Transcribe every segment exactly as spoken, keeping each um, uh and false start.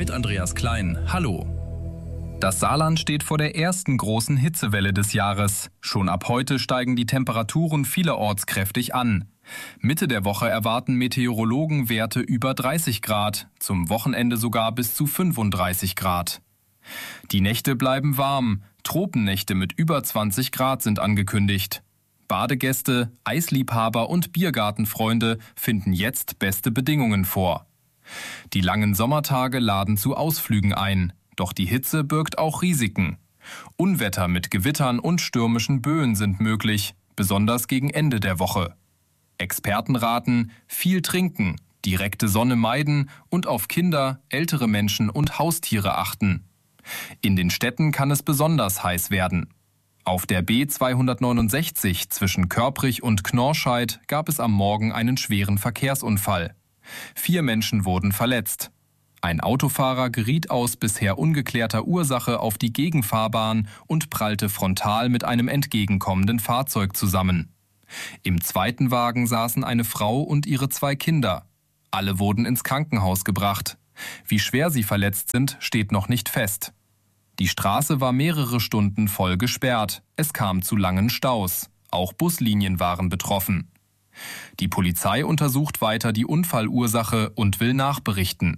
mit Andreas Klein. Hallo. Das Saarland steht vor der ersten großen Hitzewelle des Jahres. Schon ab heute steigen die Temperaturen vielerorts kräftig an. Mitte der Woche erwarten Meteorologen Werte über dreißig Grad, zum Wochenende sogar bis zu fünfunddreißig Grad. Die Nächte bleiben warm, Tropennächte mit über zwanzig Grad sind angekündigt. Badegäste, Eisliebhaber und Biergartenfreunde finden jetzt beste Bedingungen vor. Die langen Sommertage laden zu Ausflügen ein. Doch die Hitze birgt auch Risiken. Unwetter mit Gewittern und stürmischen Böen sind möglich, besonders gegen Ende der Woche. Experten raten, viel trinken, direkte Sonne meiden und auf Kinder, ältere Menschen und Haustiere achten. In den Städten kann es besonders heiß werden. Auf der B zweihundertneunundsechzig zwischen Körprich und Knorrscheid gab es am Morgen einen schweren Verkehrsunfall. Vier Menschen wurden verletzt. Ein Autofahrer geriet aus bisher ungeklärter Ursache auf die Gegenfahrbahn und prallte frontal mit einem entgegenkommenden Fahrzeug zusammen. Im zweiten Wagen saßen eine Frau und ihre zwei Kinder. Alle wurden ins Krankenhaus gebracht. Wie schwer sie verletzt sind, steht noch nicht fest. Die Straße war mehrere Stunden voll gesperrt. Es kam zu langen Staus. Auch Buslinien waren betroffen. Die Polizei untersucht weiter die Unfallursache und will nachberichten.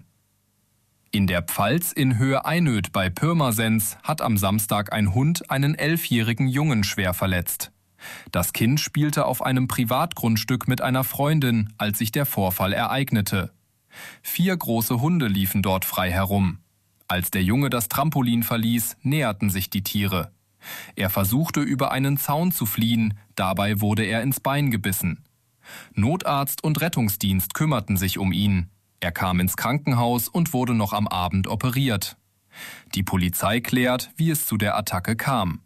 In der Pfalz in Höhe Einöd bei Pirmasens hat am Samstag ein Hund einen elfjährigen Jungen schwer verletzt. Das Kind spielte auf einem Privatgrundstück mit einer Freundin, als sich der Vorfall ereignete. Vier große Hunde liefen dort frei herum. Als der Junge das Trampolin verließ, näherten sich die Tiere. Er versuchte, über einen Zaun zu fliehen, dabei wurde er ins Bein gebissen. Notarzt und Rettungsdienst kümmerten sich um ihn. Er kam ins Krankenhaus und wurde noch am Abend operiert. Die Polizei klärt, wie es zu der Attacke kam.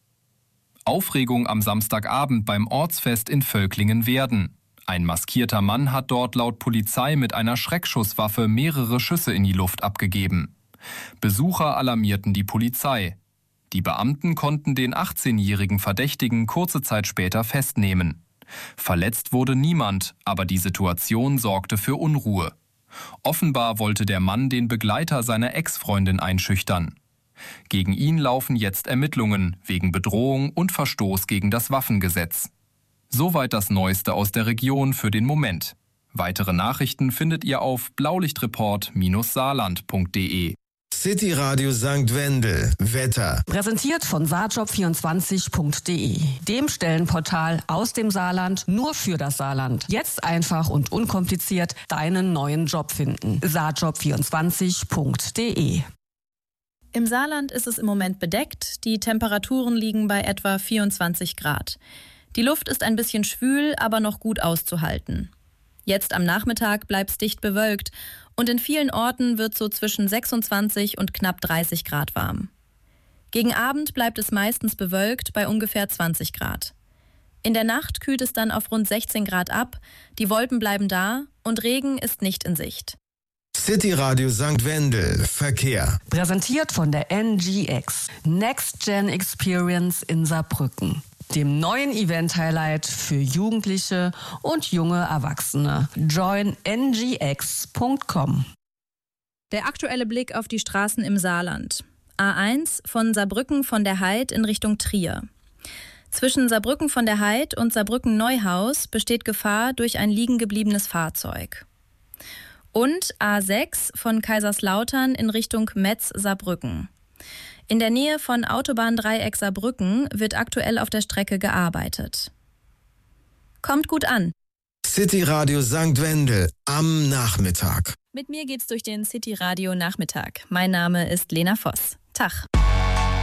Aufregung am Samstagabend beim Ortsfest in Völklingen-Werden. Ein maskierter Mann hat dort laut Polizei mit einer Schreckschusswaffe mehrere Schüsse in die Luft abgegeben. Besucher alarmierten die Polizei. Die Beamten konnten den achtzehnjährigen Verdächtigen kurze Zeit später festnehmen. Verletzt wurde niemand, aber die Situation sorgte für Unruhe. Offenbar wollte der Mann den Begleiter seiner Ex-Freundin einschüchtern. Gegen ihn laufen jetzt Ermittlungen wegen Bedrohung und Verstoß gegen das Waffengesetz. Soweit das Neueste aus der Region für den Moment. Weitere Nachrichten findet ihr auf blaulichtreport Bindestrich saarland Punkt de. City Radio Sankt Wendel. Wetter. Präsentiert von saarjob vierundzwanzig Punkt de, dem Stellenportal aus dem Saarland nur für das Saarland. Jetzt einfach und unkompliziert deinen neuen Job finden. saarjob vierundzwanzig Punkt de. Im Saarland ist es im Moment bedeckt. Die Temperaturen liegen bei etwa vierundzwanzig Grad. Die Luft ist ein bisschen schwül, aber noch gut auszuhalten. Jetzt am Nachmittag bleibt es dicht bewölkt und in vielen Orten wird so zwischen sechsundzwanzig und knapp dreißig Grad warm. Gegen Abend bleibt es meistens bewölkt bei ungefähr zwanzig Grad. In der Nacht kühlt es dann auf rund sechzehn Grad ab, die Wolken bleiben da und Regen ist nicht in Sicht. City Radio Sankt Wendel. Verkehr. Präsentiert von der N G X, Next Gen Experience in Saarbrücken, dem neuen Event-Highlight für Jugendliche und junge Erwachsene. join n g x punkt com. Der aktuelle Blick auf die Straßen im Saarland. A eins von Saarbrücken von der Heid in Richtung Trier. Zwischen Saarbrücken von der Heid und Saarbrücken-Neuhaus besteht Gefahr durch ein liegengebliebenes Fahrzeug. Und A sechs von Kaiserslautern in Richtung Metz-Saarbrücken. In der Nähe von Autobahndreieck Saarbrücken wird aktuell auf der Strecke gearbeitet. Kommt gut an. City Radio Sankt Wendel am Nachmittag. Mit mir geht's durch den City Radio Nachmittag. Mein Name ist Lena Voss. Tag.